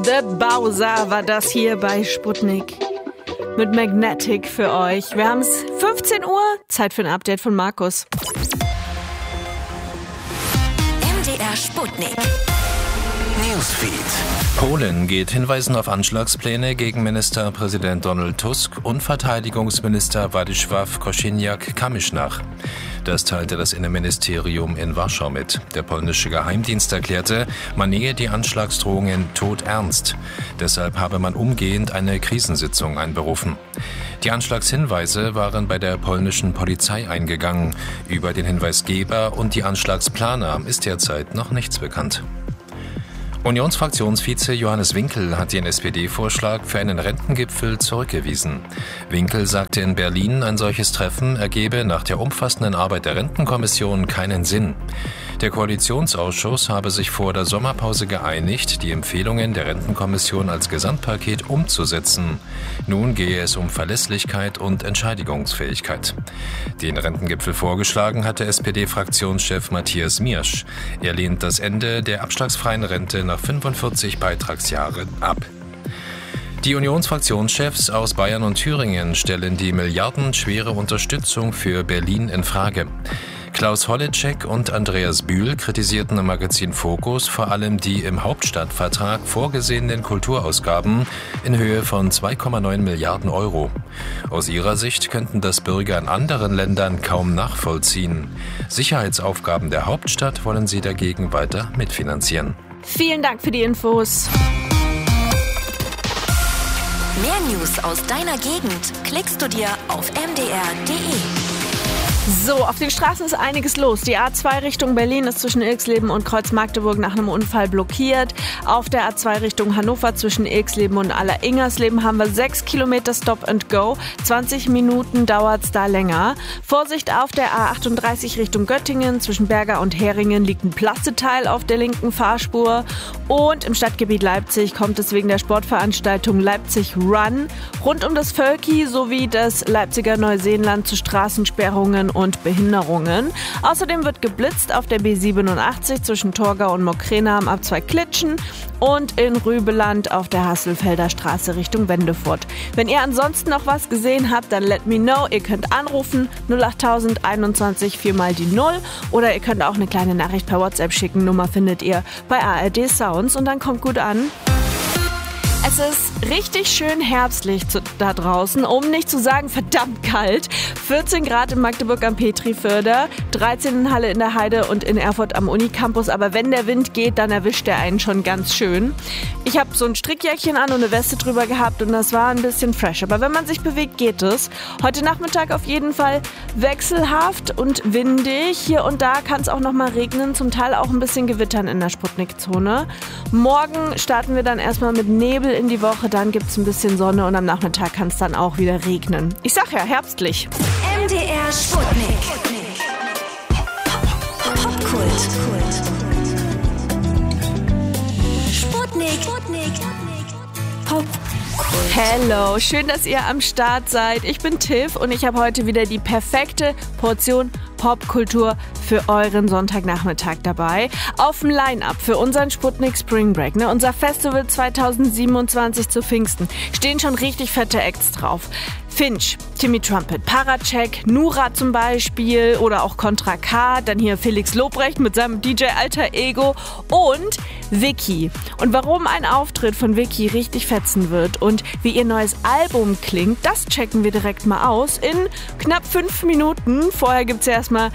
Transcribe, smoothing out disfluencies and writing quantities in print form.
The Bowser war das hier bei Sputnik. Mit Magnetic für euch. Wir haben es 15 Uhr. Zeit für ein Update von Markus. MDR Sputnik. Newsfeed. Polen geht Hinweisen auf Anschlagspläne gegen Ministerpräsident Donald Tusk und Verteidigungsminister Władysław Kosiniak-Kamysz nach. Das teilte das Innenministerium in Warschau mit. Der polnische Geheimdienst erklärte, man nähe die Anschlagsdrohungen todernst. Deshalb habe man umgehend eine Krisensitzung einberufen. Die Anschlagshinweise waren bei der polnischen Polizei eingegangen. Über den Hinweisgeber und die Anschlagsplaner ist derzeit noch nichts bekannt. Unionsfraktionsvize Johannes Winkel hat den SPD-Vorschlag für einen Rentengipfel zurückgewiesen. Winkel sagte in Berlin, ein solches Treffen ergebe nach der umfassenden Arbeit der Rentenkommission keinen Sinn. Der Koalitionsausschuss habe sich vor der Sommerpause geeinigt, die Empfehlungen der Rentenkommission als Gesamtpaket umzusetzen. Nun gehe es um Verlässlichkeit und Entscheidungsfähigkeit. Den Rentengipfel vorgeschlagen hatte SPD-Fraktionschef Matthias Miersch. Er lehnt das Ende der abschlagsfreien Rente nach 45 Beitragsjahren ab. Die Unionsfraktionschefs aus Bayern und Thüringen stellen die milliardenschwere Unterstützung für Berlin in Frage. Klaus Holleczek und Andreas Bühl kritisierten im Magazin Focus vor allem die im Hauptstadtvertrag vorgesehenen Kulturausgaben in Höhe von 2,9 Milliarden Euro. Aus ihrer Sicht könnten das Bürger in anderen Ländern kaum nachvollziehen. Sicherheitsaufgaben der Hauptstadt wollen sie dagegen weiter mitfinanzieren. Vielen Dank für die Infos. Mehr News aus deiner Gegend klickst du dir auf mdr.de. So, auf den Straßen ist einiges los. Die A2 Richtung Berlin ist zwischen Ilksleben und Kreuz-Magdeburg nach einem Unfall blockiert. Auf der A2 Richtung Hannover zwischen Ilksleben und Aller-Ingersleben haben wir 6 Kilometer Stop and Go. 20 Minuten dauert es da länger. Vorsicht auf der A38 Richtung Göttingen. Zwischen Berger und Heringen liegt ein Plasteteil auf der linken Fahrspur. Und im Stadtgebiet Leipzig kommt es wegen der Sportveranstaltung Leipzig Run rund um das Völki sowie das Leipziger Neuseenland zu Straßensperrungen und Behinderungen. Außerdem wird geblitzt auf der B87 zwischen Torgau und Mokrena am A2 Klitschen und in Rübeland auf der Hasselfelder Straße Richtung Wendefurt. Wenn ihr ansonsten noch was gesehen habt, dann let me know. Ihr könnt anrufen 08000 21 4 mal die 0 oder ihr könnt auch eine kleine Nachricht per WhatsApp schicken. Nummer findet ihr bei ARD Sounds und dann kommt gut an. Es ist richtig schön herbstlich da draußen, um nicht zu sagen verdammt kalt. 14 Grad in Magdeburg am Petriförder, 13 in Halle in der Heide und in Erfurt am Unicampus. Aber wenn der Wind geht, dann erwischt er einen schon ganz schön. Ich habe so ein Strickjäckchen an und eine Weste drüber gehabt und das war ein bisschen fresh. Aber wenn man sich bewegt, geht es. Heute Nachmittag auf jeden Fall wechselhaft und windig. Hier und da kann es auch noch mal regnen, zum Teil auch ein bisschen gewittern in der Sputnik-Zone. Morgen starten wir dann erstmal mit Nebel in die Woche, dann gibt es ein bisschen Sonne und am Nachmittag kann es dann auch wieder regnen. Ich sag ja, herbstlich. MDR Sputnik. Popkult. Sputnik. Popkult. Hello, schön, dass ihr am Start seid. Ich bin Tiff und ich habe heute wieder die perfekte Portion Popkultur für euren Sonntagnachmittag dabei. Auf dem Line-Up für unseren Sputnik Spring Break, unser Festival 2027 zu Pfingsten, stehen schon richtig fette Acts drauf. Finch, Timmy Trumpet, Paracek, Nura zum Beispiel oder auch Contra K, dann hier Felix Lobrecht mit seinem DJ-Alter Ego und Vicky. Und warum ein Auftritt von Vicky richtig fetzen wird und wie ihr neues Album klingt, das checken wir direkt mal aus in knapp 5 Minuten. Vorher gibt's ja erstmal